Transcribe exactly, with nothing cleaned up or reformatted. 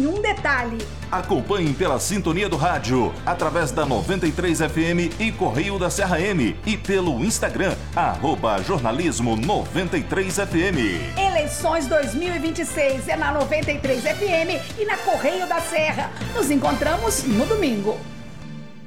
nenhum detalhe. Acompanhem pela sintonia do rádio, através da noventa e três F M e Correio da Serra M e pelo Instagram, arroba jornalismo noventa e três F M. Eleições dois mil e vinte e seis é na noventa e três F M e na Correio da Serra. Nos encontramos no domingo.